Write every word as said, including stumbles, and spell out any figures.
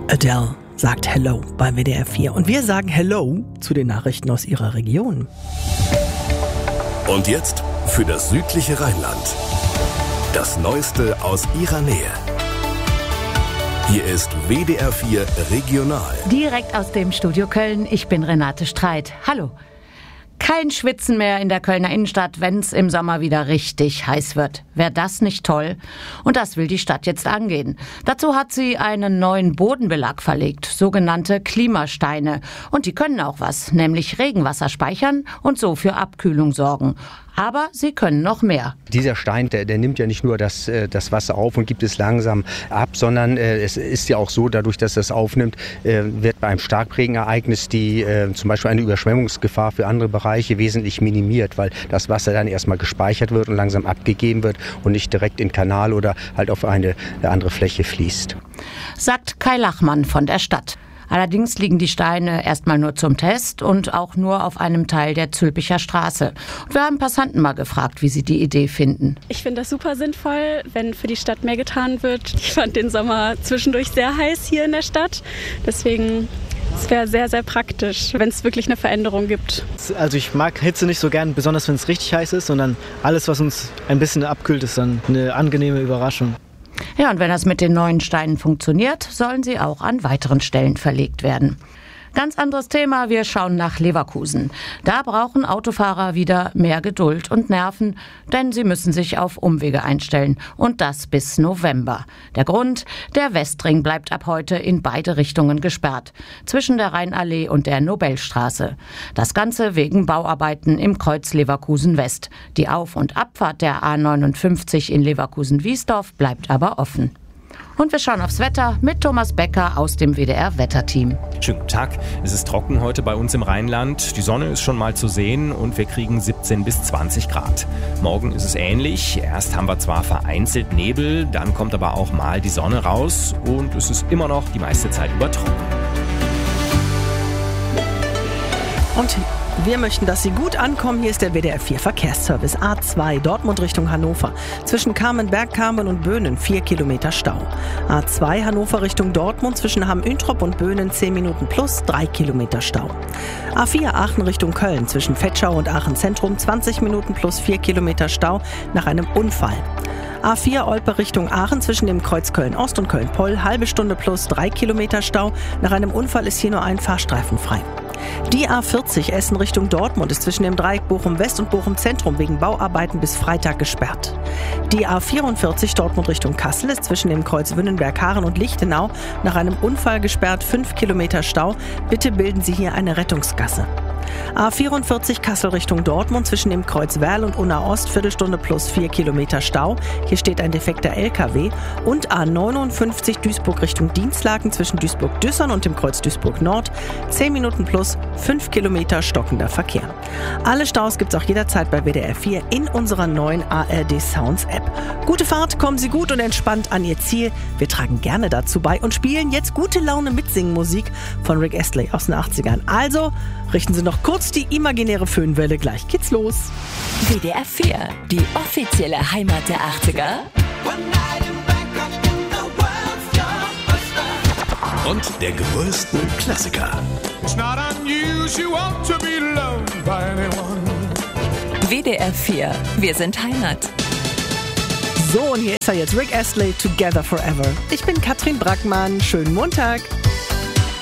Adele sagt Hello bei W D R vier. Und wir sagen Hello zu den Nachrichten aus ihrer Region. Und jetzt für das südliche Rheinland. Das Neueste aus ihrer Nähe. Hier ist W D R vier Regional. Direkt aus dem Studio Köln. Ich bin Renate Streit. Hallo. Kein Schwitzen mehr in der Kölner Innenstadt, wenn es im Sommer wieder richtig heiß wird. Wäre das nicht toll? Und das will die Stadt jetzt angehen. Dazu hat sie einen neuen Bodenbelag verlegt, sogenannte Klimasteine. Und die können auch was, nämlich Regenwasser speichern und so für Abkühlung sorgen. Aber sie können noch mehr. Dieser Stein, der, der nimmt ja nicht nur das, das Wasser auf und gibt es langsam ab, sondern äh, es ist ja auch so, dadurch, dass es aufnimmt, äh, wird bei einem Starkregenereignis die äh, zum Beispiel eine Überschwemmungsgefahr für andere Bereiche wesentlich minimiert, weil das Wasser dann erstmal gespeichert wird und langsam abgegeben wird und nicht direkt in den Kanal oder halt auf eine andere Fläche fließt. Sagt Kai Lachmann von der Stadt. Allerdings liegen die Steine erstmal nur zum Test und auch nur auf einem Teil der Zülpicher Straße. Und wir haben Passanten mal gefragt, wie sie die Idee finden. Ich finde das super sinnvoll, wenn für die Stadt mehr getan wird. Ich fand den Sommer zwischendurch sehr heiß hier in der Stadt. Deswegen es wäre sehr, sehr praktisch, wenn es wirklich eine Veränderung gibt. Also ich mag Hitze nicht so gern, besonders wenn es richtig heiß ist, sondern alles, was uns ein bisschen abkühlt, ist dann eine angenehme Überraschung. Ja, und wenn das mit den neuen Steinen funktioniert, sollen sie auch an weiteren Stellen verlegt werden. Ganz anderes Thema, wir schauen nach Leverkusen. Da brauchen Autofahrer wieder mehr Geduld und Nerven, denn sie müssen sich auf Umwege einstellen. Und das bis November. Der Grund, der Westring bleibt ab heute in beide Richtungen gesperrt. Zwischen der Rheinallee und der Nobelstraße. Das Ganze wegen Bauarbeiten im Kreuz Leverkusen-West. Die Auf- und Abfahrt der A neunundfünfzig in Leverkusen-Wiesdorf bleibt aber offen. Und wir schauen aufs Wetter mit Thomas Becker aus dem W D R-Wetterteam. Schönen guten Tag. Es ist trocken heute bei uns im Rheinland. Die Sonne ist schon mal zu sehen und wir kriegen siebzehn bis zwanzig Grad. Morgen ist es ähnlich. Erst haben wir zwar vereinzelt Nebel, dann kommt aber auch mal die Sonne raus und es ist immer noch die meiste Zeit über trocken. Und wir möchten, dass Sie gut ankommen. Hier ist der W D R vier Verkehrsservice. A zwei, Dortmund Richtung Hannover. Zwischen Carmenberg, Carmen und Böhnen vier Kilometer Stau. A zwei, Hannover Richtung Dortmund. Zwischen Hamm-Üntrop und Böhnen zehn Minuten plus drei Kilometer Stau. A vier, Aachen Richtung Köln. Zwischen Vetschau und Aachen Zentrum zwanzig Minuten plus vier Kilometer Stau nach einem Unfall. A vier, Olpe Richtung Aachen zwischen dem Kreuz Köln-Ost und Köln-Poll. Halbe Stunde plus drei Kilometer Stau. Nach einem Unfall ist hier nur ein Fahrstreifen frei. Die A vierzig Essen Richtung Dortmund ist zwischen dem Dreieck Bochum-West und Bochum-Zentrum wegen Bauarbeiten bis Freitag gesperrt. Die A vierundvierzig Dortmund Richtung Kassel ist zwischen dem Kreuz Wünnenberg-Haaren und Lichtenau nach einem Unfall gesperrt, fünf Kilometer Stau. Bitte bilden Sie hier eine Rettungsgasse. A vierundvierzig Kassel Richtung Dortmund zwischen dem Kreuz Werl und Unna Ost, Viertelstunde plus vier Kilometer Stau. Hier steht ein defekter L K W. Und A neunundfünfzig Duisburg Richtung Dienstlaken zwischen Duisburg-Düssern und dem Kreuz Duisburg Nord. zehn Minuten plus fünf Kilometer stockender Verkehr. Alle Staus gibt's auch jederzeit bei W D R vier in unserer neuen A R D Sounds App. Gute Fahrt, kommen Sie gut und entspannt an Ihr Ziel. Wir tragen gerne dazu bei und spielen jetzt gute Laune Mitsingen-Musik von Rick Astley aus den achtzigern. Also richten Sie noch kurz die imaginäre Föhnwelle, gleich geht's los. W D R vier, die offizielle Heimat der achtziger. Und der größten Klassiker. W D R vier, wir sind Heimat. So, und hier ist er jetzt, Rick Astley, Together Forever. Ich bin Katrin Brackmann, schönen Montag.